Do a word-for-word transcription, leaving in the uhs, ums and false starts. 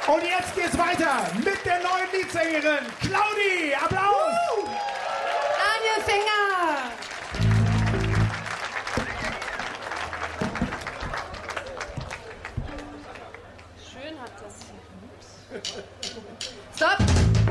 Und jetzt geht's weiter mit der neuen Leadsängerin Claudi. Applaus! Daniel Finger.